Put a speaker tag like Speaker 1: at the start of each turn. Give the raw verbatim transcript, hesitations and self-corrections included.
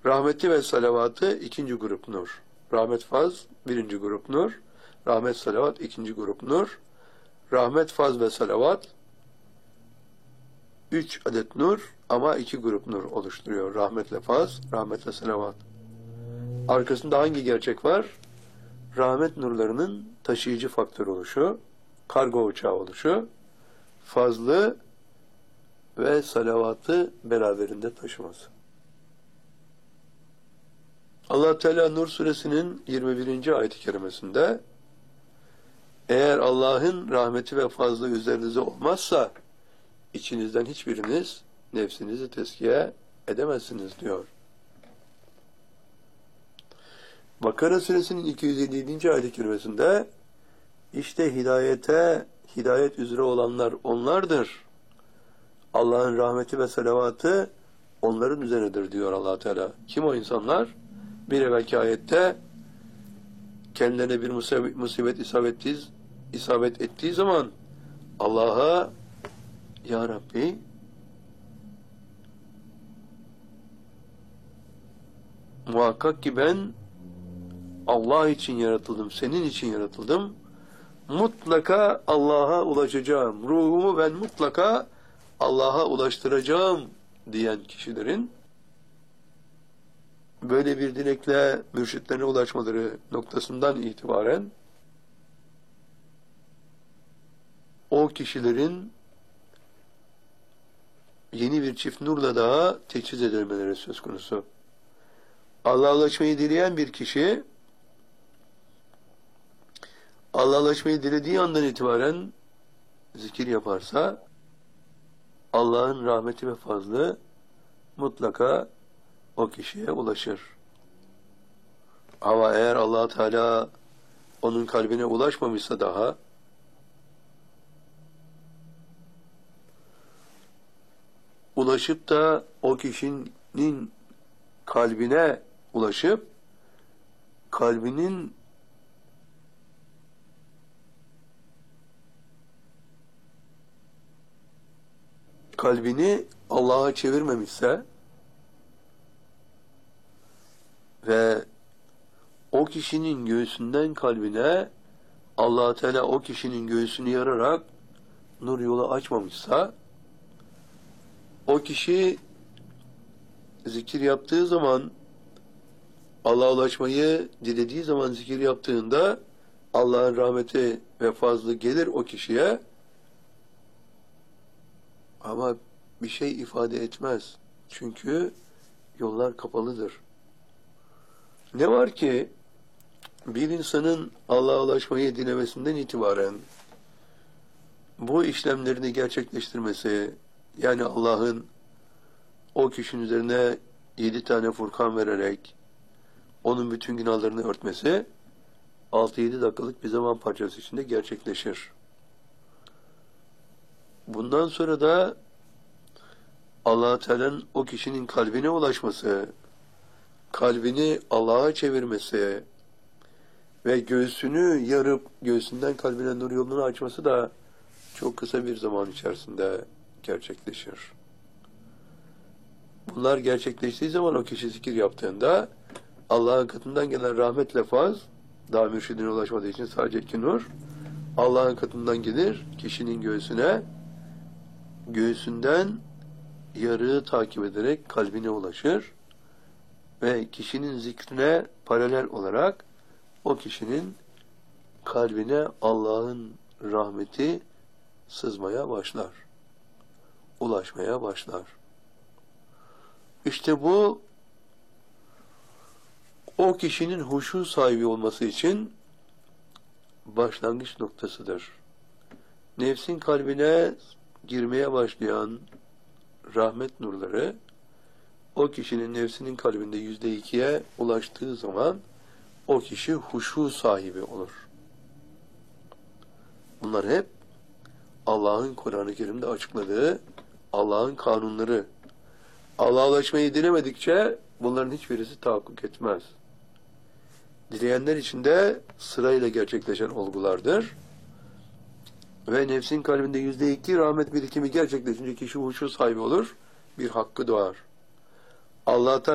Speaker 1: Rahmeti ve salavatı ikinci grup nur. Rahmet faz birinci grup nur. Rahmet salavat ikinci grup nur. Rahmet faz ve salavat üç adet nur ama iki grup nur oluşturuyor. Rahmetle faz, rahmetle salavat. Arkasında hangi gerçek var? Rahmet nurlarının taşıyıcı faktör oluşu, kargo uçağı oluşu, fazlı ve salavatı beraberinde taşıması. Allah Teala Nur suresinin yirmi birinci ayet-i kerimesinde eğer Allah'ın rahmeti ve fazlı üzerinize olmazsa içinizden hiçbiriniz nefsinizi tezkiye edemezsiniz diyor. Bakara suresinin iki yüz elli yedinci ayet-i kerimesinde işte hidayete, hidayet üzere olanlar onlardır. Allah'ın rahmeti ve salavatı onların üzerinedir diyor Allah Teala. Kim o insanlar? Bir evvelki ayette kendilerine bir musibet isabet ettiği, isabet ettiği zaman Allah'a Ya Rabbi muhakkak ki ben Allah için yaratıldım, senin için yaratıldım. Mutlaka Allah'a ulaşacağım. Ruhumu ben mutlaka Allah'a ulaştıracağım diyen kişilerin böyle bir dilekle mürşitlerine ulaşmaları noktasından itibaren o kişilerin yeni bir çift nurla daha teçhiz edilmeleri söz konusu. Allah'a ulaşmayı dileyen bir kişi Allah'a ulaşmayı dilediği andan itibaren zikir yaparsa Allah'ın rahmeti ve fazlı mutlaka o kişiye ulaşır. Ama eğer Allah Teala onun kalbine ulaşmamışsa daha ulaşıp da o kişinin kalbine ulaşıp kalbinin kalbini Allah'a çevirmemişse ve o kişinin göğsünden kalbine Allah Teala o kişinin göğsünü yararak nur yolu açmamışsa o kişi zikir yaptığı zaman Allah'a ulaşmayı dilediği zaman zikir yaptığında Allah'ın rahmeti ve fazlı gelir o kişiye ama bir şey ifade etmez. Çünkü yollar kapalıdır. Ne var ki bir insanın Allah'a ulaşmayı dilemesinden itibaren bu işlemlerini gerçekleştirmesi, yani Allah'ın o kişinin üzerine yedi tane Furkan vererek onun bütün günahlarını örtmesi altı yedi dakikalık bir zaman parçası içinde gerçekleşir. Bundan sonra da Allah Teala'nın o kişinin kalbine ulaşması, kalbini Allah'a çevirmesi ve göğsünü yarıp göğsünden kalbine nur yolunu açması da çok kısa bir zaman içerisinde gerçekleşir. Bunlar gerçekleştiği zaman o kişi zikir yaptığında Allah'ın katından gelen rahmetle faz, daha mürşidine ulaşmadığı için sadece iki nur, Allah'ın katından gelir kişinin göğsüne, göğsünden yarığı takip ederek kalbine ulaşır ve kişinin zikrine paralel olarak o kişinin kalbine Allah'ın rahmeti sızmaya başlar, ulaşmaya başlar. İşte bu o kişinin huşu sahibi olması için başlangıç noktasıdır. Nefsin kalbine girmeye başlayan rahmet nurları o kişinin nefsinin kalbinde yüzde ikiye ulaştığı zaman o kişi huşu sahibi olur. Bunlar hep Allah'ın Kur'an-ı Kerim'de açıkladığı Allah'ın kanunları. Allah'a ulaşmayı dilemedikçe bunların hiçbirisi tahakkuk etmez. Dileyenler için de sırayla gerçekleşen olgulardır. Ve nefsin kalbinde yüzde iki rahmet birikimi gerçekleşince kişi huşu sahibi olur, bir hakkı doğar. Allah'tan